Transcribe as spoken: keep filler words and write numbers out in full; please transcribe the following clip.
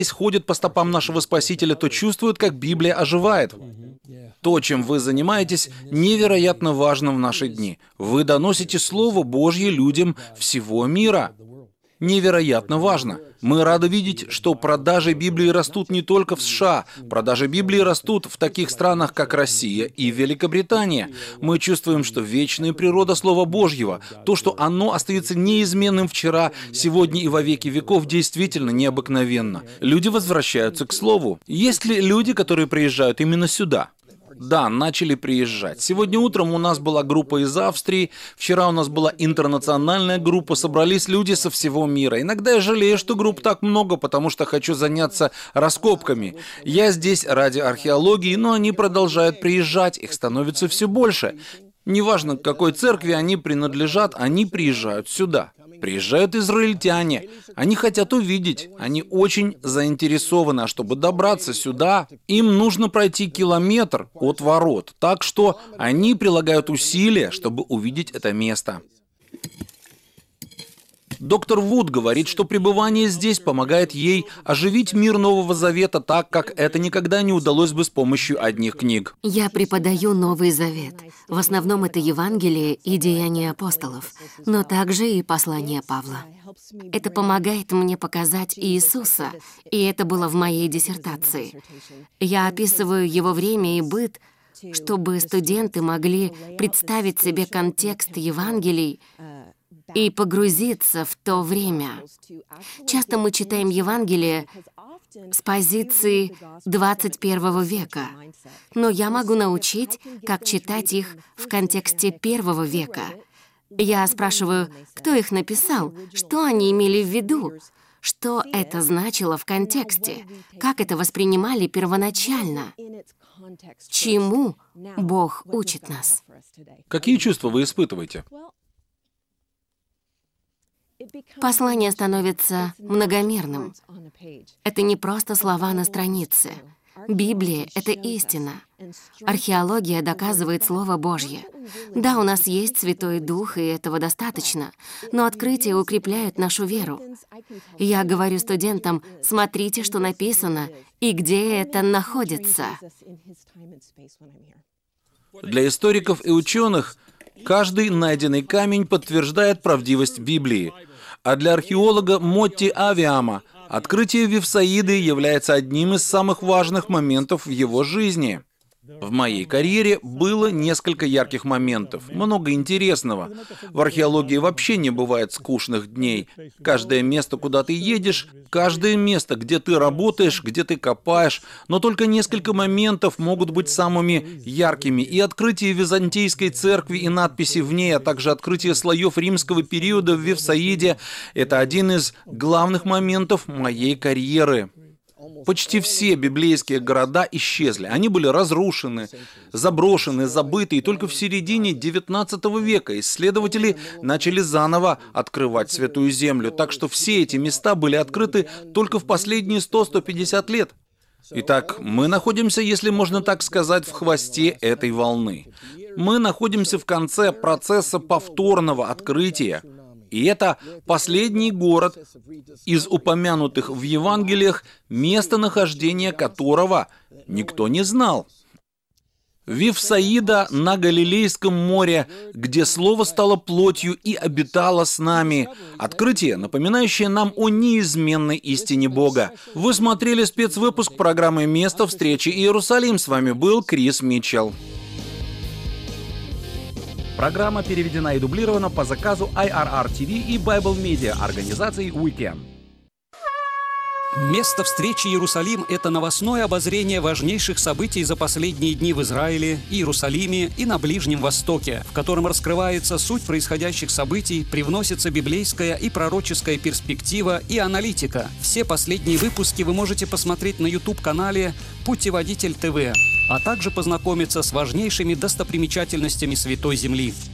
ходят по стопам нашего Спасителя, то чувствуют, как Библия оживает. То, чем вы занимаетесь, невероятно важно в наши дни. Вы доносите Слово Божье людям всего мира. Невероятно важно. Мы рады видеть, что продажи Библии растут не только в США. Продажи Библии растут в таких странах, как Россия и Великобритания. Мы чувствуем, что вечная природа Слова Божьего, то, что оно остается неизменным вчера, сегодня и во веки веков, действительно необыкновенно. Люди возвращаются к Слову. Есть ли люди, которые приезжают именно сюда? Да, начали приезжать. Сегодня утром у нас была группа из Австрии, вчера у нас была интернациональная группа, собрались люди со всего мира. Иногда я жалею, что групп так много, потому что хочу заняться раскопками. Я здесь ради археологии, но они продолжают приезжать, их становится все больше. Неважно, к какой церкви они принадлежат, они приезжают сюда. Приезжают израильтяне. Они хотят увидеть. Они очень заинтересованы. А чтобы добраться сюда, им нужно пройти километр от ворот. Так что они прилагают усилия, чтобы увидеть это место. Доктор Вуд говорит, что пребывание здесь помогает ей оживить мир Нового Завета так, как это никогда не удалось бы с помощью одних книг. Я преподаю Новый Завет. В основном это Евангелие и Деяния апостолов, но также и послание Павла. Это помогает мне показать Иисуса, и это было в моей диссертации. Я описываю его время и быт, чтобы студенты могли представить себе контекст Евангелий и погрузиться в то время. Часто мы читаем Евангелие с позиции двадцать первого века, но я могу научить, как читать их в контексте первого века. Я спрашиваю, кто их написал, что они имели в виду, что это значило в контексте, как это воспринимали первоначально, чему Бог учит нас. Какие чувства вы испытываете? Послание становится многомерным. Это не просто слова на странице. Библия — это истина. Археология доказывает Слово Божье. Да, у нас есть Святой Дух, и этого достаточно, но открытия укрепляют нашу веру. Я говорю студентам, смотрите, что написано, и где это находится. Для историков и ученых каждый найденный камень подтверждает правдивость Библии. А для археолога Мотти Авиама открытие Вифсаиды является одним из самых важных моментов в его жизни. В моей карьере было несколько ярких моментов, много интересного. В археологии вообще не бывает скучных дней. Каждое место, куда ты едешь, каждое место, где ты работаешь, где ты копаешь, но только несколько моментов могут быть самыми яркими. И открытие Византийской церкви и надписи в ней, а также открытие слоев римского периода в Вифсаиде – это один из главных моментов моей карьеры. Почти все библейские города исчезли. Они были разрушены, заброшены, забыты. И только в середине девятнадцатого века исследователи начали заново открывать Святую Землю. Так что все эти места были открыты только в последние сто — сто пятьдесят лет. Итак, мы находимся, если можно так сказать, в хвосте этой волны. Мы находимся в конце процесса повторного открытия. И это последний город из упомянутых в Евангелиях, местонахождение которого никто не знал. Вифсаида на Галилейском море, где Слово стало плотью и обитало с нами. Открытие, напоминающее нам о неизменной истине Бога. Вы смотрели спецвыпуск программы «Место встречи Иерусалим». С вами был Крис Митчелл. Программа переведена и дублирована по заказу ай ар ар ти ви и Bible Media организации Weekend. Место встречи Иерусалим – это новостное обозрение важнейших событий за последние дни в Израиле, Иерусалиме и на Ближнем Востоке, в котором раскрывается суть происходящих событий, привносится библейская и пророческая перспектива и аналитика. Все последние выпуски вы можете посмотреть на YouTube-канале «Путеводитель ТВ», а также познакомиться с важнейшими достопримечательностями Святой Земли.